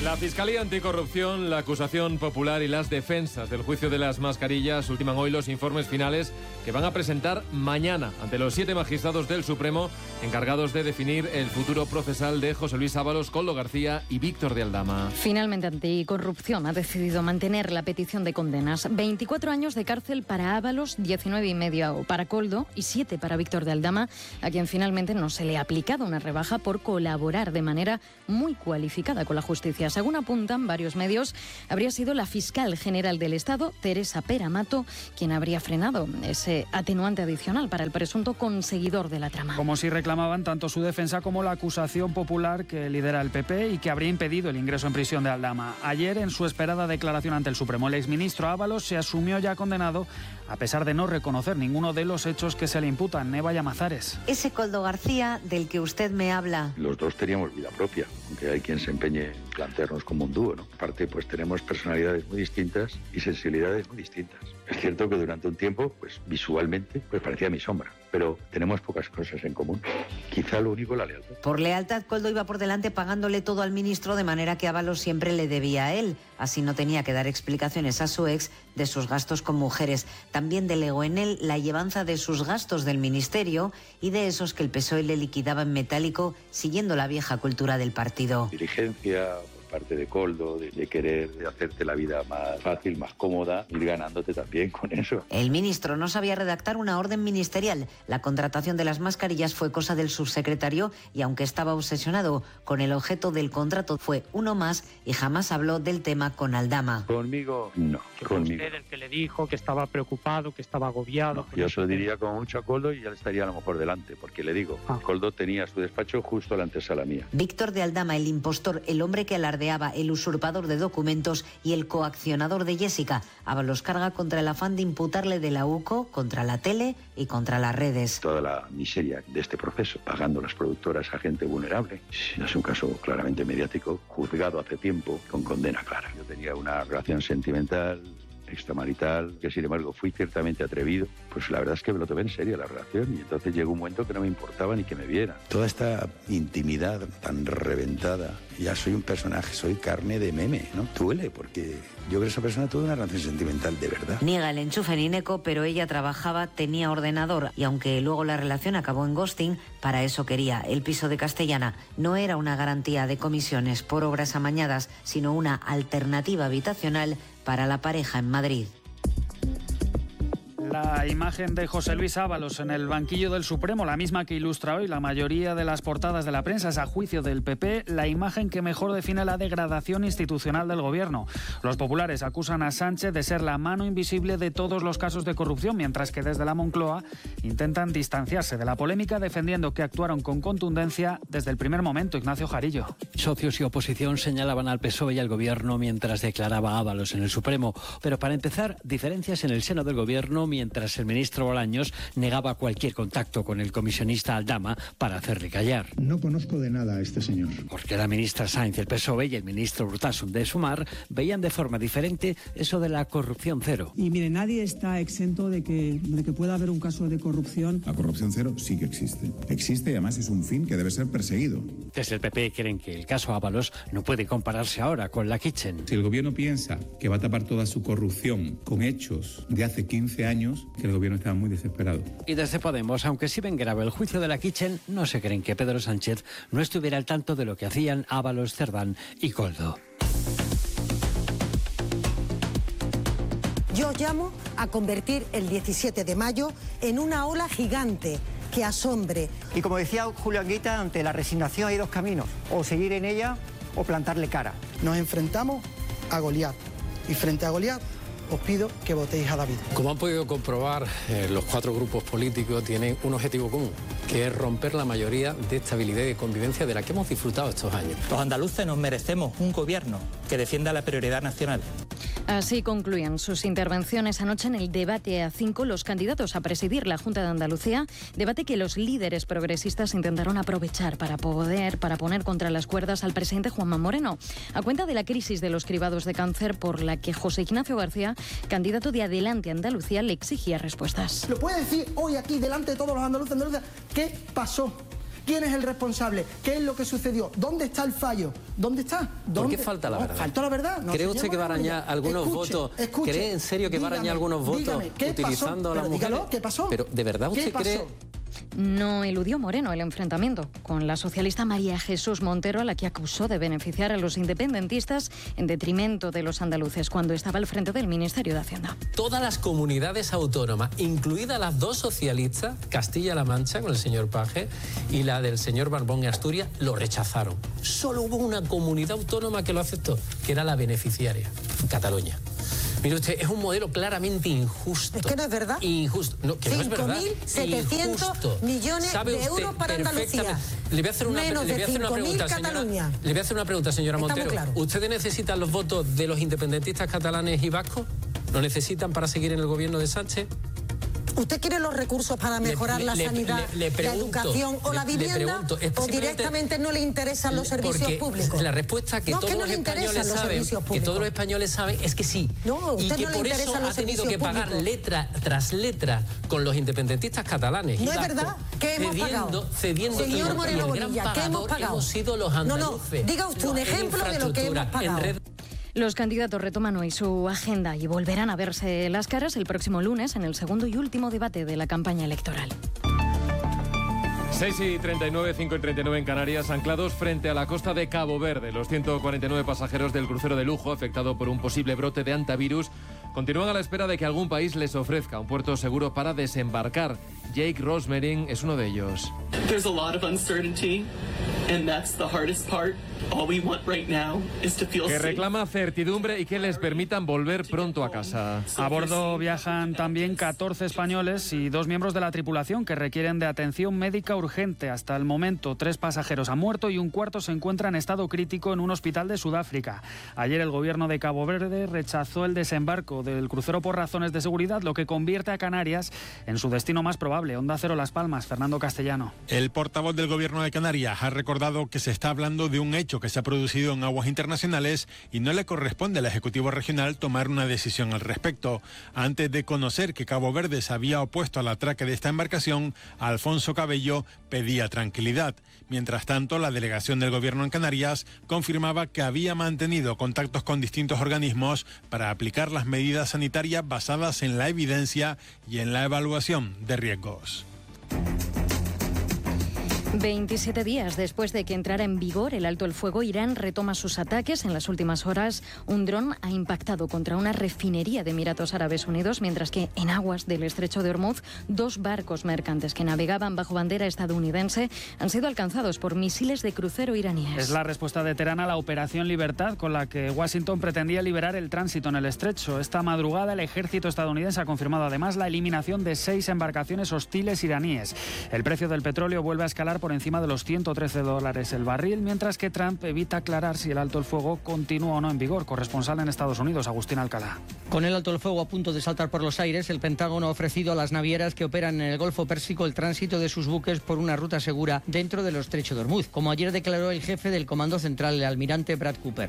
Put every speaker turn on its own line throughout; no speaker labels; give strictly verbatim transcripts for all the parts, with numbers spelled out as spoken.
La Fiscalía Anticorrupción, la acusación popular y las defensas del juicio de las mascarillas ultiman hoy los informes finales que van a presentar mañana ante los siete magistrados del Supremo encargados de definir el futuro procesal de José Luis Ábalos, Koldo García y Víctor de Aldama.
Finalmente, Anticorrupción ha decidido mantener la petición de condenas. veinticuatro años de cárcel para Ábalos, diecinueve y medio para Koldo y siete para Víctor de Aldama, a quien finalmente no se le ha aplicado una rebaja por colaborar de manera muy cualificada con la justicia. Según apuntan varios medios, habría sido la fiscal general del Estado, Teresa Peramato, quien habría frenado ese atenuante adicional para el presunto conseguidor de la trama.
Como si reclamaban tanto su defensa como la acusación popular que lidera el P P y que habría impedido el ingreso en prisión de Aldama. Ayer, en su esperada declaración ante el Supremo, el exministro Ábalos se asumió ya condenado, a pesar de no reconocer ninguno de los hechos que se le imputan. Neva Llamazares.
Ese Koldo García del que usted me habla.
Los dos teníamos vida propia, aunque hay quien se empeñe en plantearnos como un dúo, ¿no? Aparte, pues tenemos personalidades muy distintas y sensibilidades muy distintas. Es cierto que durante un tiempo, pues visualmente, pues parecía mi sombra, pero tenemos pocas cosas en común. Quizá lo único, la lealtad.
Por lealtad, Koldo iba por delante pagándole todo al ministro, de manera que Ábalos siempre le debía a él. Así no tenía que dar explicaciones a su ex de sus gastos con mujeres. También delegó en él la llevanza de sus gastos del ministerio y de esos que el P S O E le liquidaba en metálico, siguiendo la vieja cultura del partido.
Dirigencia parte de Koldo, de, de querer de hacerte la vida más fácil, más cómoda, ir ganándote también con eso.
El ministro no sabía redactar una orden ministerial. La contratación de las mascarillas fue cosa del subsecretario y aunque estaba obsesionado con el objeto del contrato, fue uno más y jamás habló del tema con Aldama.
Conmigo, no.
Que
Conmigo.
Fue usted el que le dijo que estaba preocupado, que estaba agobiado.
No, yo se lo diría como mucho a Koldo y ya le estaría a lo mejor delante, porque le digo, ah. Koldo tenía su despacho justo a la antesala mía.
Víctor de Aldama, el impostor, el hombre que alardeaba, el usurpador de documentos y el coaccionador de Jessica. Ábalos carga contra el afán de imputarle de la U C O, contra la tele y contra las redes.
Toda la miseria de este proceso, pagando las productoras a gente vulnerable. Es un caso claramente mediático, juzgado hace tiempo, con condena clara. Yo tenía una relación sentimental extramarital, que sin embargo fui ciertamente atrevido, pues la verdad es que me lo tomé en serio la relación y entonces llegó un momento que no me importaba ni que me vieran.
Toda esta intimidad tan reventada, ya soy un personaje, soy carne de meme, ¿no? Duele porque yo creo que esa persona tuvo una relación sentimental de verdad.
Niega el enchufe en Ineco, pero ella trabajaba, tenía ordenador y aunque luego la relación acabó en ghosting, para eso quería el piso de Castellana. No era una garantía de comisiones por obras amañadas, sino una alternativa habitacional para la pareja en Madrid.
La imagen de José Luis Ábalos en el banquillo del Supremo, la misma que ilustra hoy la mayoría de las portadas de la prensa, es a juicio del P P la imagen que mejor define la degradación institucional del gobierno. Los populares acusan a Sánchez de ser la mano invisible de todos los casos de corrupción, mientras que desde la Moncloa intentan distanciarse de la polémica defendiendo que actuaron con contundencia desde el primer momento. Ignacio Jarillo.
Socios y oposición señalaban al P S O E y al gobierno mientras declaraba Ábalos en el Supremo. Pero para empezar, diferencias en el seno del gobierno, mientras el ministro Bolaños negaba cualquier contacto con el comisionista Aldama para hacerle callar.
No conozco de nada a este señor.
Porque la ministra Sáenz del P S O E y el ministro Urtasun de Sumar veían de forma diferente eso de la corrupción cero.
Y mire, nadie está exento de que, de que pueda haber un caso de corrupción.
La corrupción cero sí que existe. Existe y además es un fin que debe ser perseguido.
Desde el P P creen que el caso Ábalos no puede compararse ahora con la Kitchen.
Si el gobierno piensa que va a tapar toda su corrupción con hechos de hace quince años, que el gobierno estaba muy desesperado.
Y desde Podemos, aunque sí ven grave el juicio de la Kitchen, no se creen que Pedro Sánchez no estuviera al tanto de lo que hacían Ábalos, Cerdán y Koldo.
Yo llamo a convertir el diecisiete de mayo en una ola gigante que asombre.
Y como decía Julio Anguita, ante la resignación hay dos caminos, o seguir en ella o plantarle cara.
Nos enfrentamos a Goliat y frente a Goliat os pido que votéis a David.
Como han podido comprobar, eh, los cuatro grupos políticos tienen un objetivo común, que es romper la mayoría de estabilidad y de convivencia de la que hemos disfrutado estos años.
Los andaluces nos merecemos un gobierno que defienda la prioridad nacional.
Así concluían sus intervenciones anoche en el debate A cinco los candidatos a presidir la Junta de Andalucía, debate que los líderes progresistas intentaron aprovechar para poder para poner contra las cuerdas al presidente Juanma Moreno, a cuenta de la crisis de los cribados de cáncer por la que José Ignacio García, candidato de Adelante Andalucía, le exigía respuestas.
¿Lo puede decir hoy aquí delante de todos los andaluces andaluces qué pasó? ¿Quién es el responsable? ¿Qué es lo que sucedió? ¿Dónde está el fallo? ¿Dónde está? ¿Dónde?
¿Por qué falta la verdad?
No, falta la verdad. No,
¿Cree usted que va a arañar algunos
escuche,
votos?
Escuche,
¿Cree en serio que
dígame,
va a arañar algunos votos
dígame, ¿qué
utilizando
pasó?
a las
Pero
mujeres?
dígalo, ¿qué pasó?
Pero ¿de verdad usted
¿Qué pasó?
cree...?
No eludió Moreno el enfrentamiento con la socialista María Jesús Montero, a la que acusó de beneficiar a los independentistas en detrimento de los andaluces cuando estaba al frente del Ministerio de Hacienda.
Todas las comunidades autónomas, incluidas las dos socialistas, Castilla-La Mancha con el señor Paje y la del señor Barbón y Asturias, lo rechazaron. Solo hubo una comunidad autónoma que lo aceptó, que era la beneficiaria, Cataluña. Mire usted, es un modelo claramente injusto.
Es que no es verdad.
Injusto. No, que no es verdad.
cinco mil setecientos millones de euros para Andalucía.
Le voy a hacer una,
Menos
le voy a hacer
de
una pregunta,
Cataluña.
señora. Le voy a hacer una pregunta, señora
Está
Montero.
muy claro.
¿Ustedes necesitan los votos de los independentistas catalanes y vascos? ¿Lo necesitan para seguir en el gobierno de Sánchez?
¿Usted quiere los recursos para mejorar
le,
la
le,
sanidad,
le, le pregunto,
la educación o
le,
la vivienda?
Pregunto,
¿O directamente no le interesan los servicios
porque
públicos?
La respuesta que
no,
todos
que no
los
le
españoles saben, que todos los españoles saben es que sí.
No,
y que
no
por
le
eso
los
ha tenido que pagar
públicos.
letra tras letra con los independentistas catalanes.
No
y
es
vascos,
verdad que hemos
cediendo,
pagado.
Cediendo,
Señor
y el,
Moreno
y el
Bonilla,
gran
¿qué hemos
pagador
pagado?
hemos sido los
No, no,
andaluces.
diga usted un
En
ejemplo de lo que hemos
infraestructura,
pagado.
en red.
Los candidatos retoman hoy su agenda y volverán a verse las caras el próximo lunes en el segundo y último debate de la campaña electoral.
seis y treinta y nueve, cinco y treinta y nueve en Canarias, anclados frente a la costa de Cabo Verde. Los ciento cuarenta y nueve pasajeros del crucero de lujo, afectado por un posible brote de antivirus, continúan a la espera de que algún país les ofrezca un puerto seguro para desembarcar. Jake Rosmarin es uno de ellos.
There's a lot of uncertainty, and that's the hardest part. All we want right now is to feel
Que
safe.
reclama certidumbre y que les permitan volver pronto a casa.
A bordo viajan también catorce españoles y dos miembros de la tripulación que requieren de atención médica urgente. Hasta el momento, tres pasajeros han muerto y un cuarto se encuentra en estado crítico en un hospital de Sudáfrica. Ayer el gobierno de Cabo Verde rechazó el desembarco del crucero por razones de seguridad, lo que convierte a Canarias en su destino más probable. Onda Cero Las Palmas, Fernando Castellano.
El portavoz del gobierno de Canarias ha recordado que se está hablando de un hecho que se ha producido en aguas internacionales y no le corresponde al Ejecutivo Regional tomar una decisión al respecto. Antes de conocer que Cabo Verde se había opuesto al atraque de esta embarcación, Alfonso Cabello pedía tranquilidad. Mientras tanto, la delegación del gobierno en Canarias confirmaba que había mantenido contactos con distintos organismos para aplicar las medidas sanitarias basadas en la evidencia y en la evaluación de riesgos.
veintisiete días después de que entrara en vigor el alto el fuego, Irán retoma sus ataques. En las últimas horas, un dron ha impactado contra una refinería de Emiratos Árabes Unidos, mientras que en aguas del estrecho de Hormuz, dos barcos mercantes que navegaban bajo bandera estadounidense han sido alcanzados por misiles de crucero iraníes.
Es la respuesta de Teherán a la Operación Libertad, con la que Washington pretendía liberar el tránsito en el estrecho. Esta madrugada, el ejército estadounidense ha confirmado además la eliminación de seis embarcaciones hostiles iraníes. El precio del petróleo vuelve a escalar por encima de los ciento trece dólares el barril, mientras que Trump evita aclarar si el alto el fuego continúa o no en vigor. Corresponsal en Estados Unidos, Agustín Alcalá.
Con el alto el fuego a punto de saltar por los aires, el Pentágono ha ofrecido a las navieras que operan en el Golfo Pérsico el tránsito de sus buques por una ruta segura dentro del estrecho de Hormuz, como ayer declaró el jefe del Comando Central, el almirante Brad Cooper.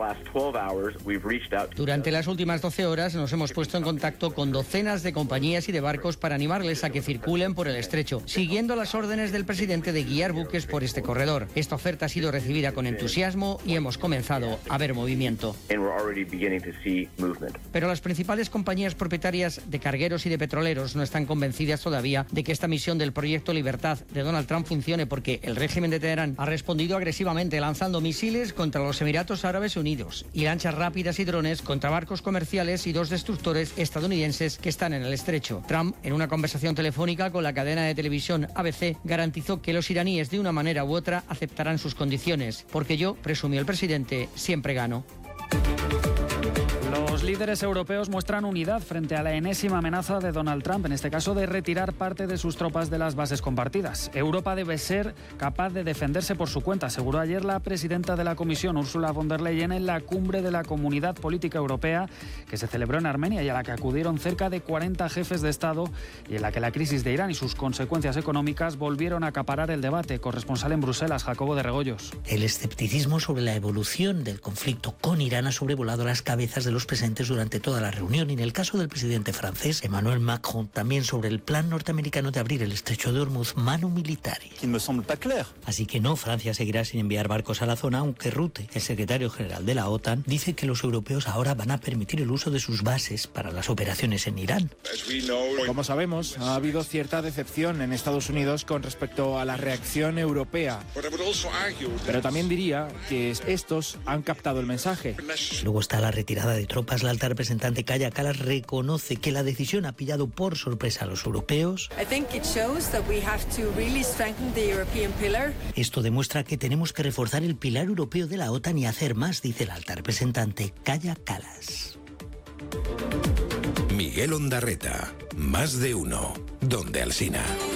Durante las últimas doce horas nos hemos puesto en contacto con docenas de compañías y de barcos para animarles a que circulen por el estrecho, siguiendo las órdenes del presidente de guiar buques por este corredor. Esta oferta ha sido recibida con entusiasmo y hemos comenzado a ver movimiento. Pero las principales compañías propietarias de cargueros y de petroleros no están convencidas todavía de que esta misión del proyecto Libertad de Donald Trump funcione, porque el régimen de Teherán ha respondido agresivamente lanzando misiles contra los Emiratos Árabes Unidos y lanchas rápidas y drones contra barcos comerciales y dos destructores estadounidenses que están en el estrecho. Trump, en una conversación telefónica con la cadena de televisión A B C, garantizó que los iraníes de una manera u otra aceptarán sus condiciones, porque yo, presumió el presidente, siempre gano.
Los líderes europeos muestran unidad frente a la enésima amenaza de Donald Trump, en este caso de retirar parte de sus tropas de las bases compartidas. Europa debe ser capaz de defenderse por su cuenta, aseguró ayer la presidenta de la Comisión, Ursula von der Leyen, en la cumbre de la Comunidad Política Europea que se celebró en Armenia y a la que acudieron cerca de cuarenta jefes de Estado, y en la que la crisis de Irán y sus consecuencias económicas volvieron a acaparar el debate. Corresponsal en Bruselas, Jacobo de Regoyos.
El escepticismo sobre la evolución del conflicto con Irán ha sobrevolado las cabezas de los presentes
presentes durante toda la reunión. Y en el caso del presidente francés, Emmanuel Macron, también sobre el plan norteamericano de abrir el estrecho de Hormuz manu militari. Así que no, Francia seguirá sin enviar barcos a la zona, aunque Rutte, el secretario general de la OTAN, dice que los europeos ahora van a permitir el uso de sus bases para las operaciones en Irán.
Como sabemos, ha habido cierta decepción en Estados Unidos con respecto a la reacción europea. Pero también diría que estos han captado el mensaje.
Luego está la retirada de tropas. La alta representante Kaja Kallas reconoce que la decisión ha pillado por sorpresa a los europeos. Esto demuestra que tenemos que reforzar el pilar europeo de la OTAN y hacer más, dice la alta representante Kaja Kallas.
Miguel Ondarreta, más de uno, donde Alsina.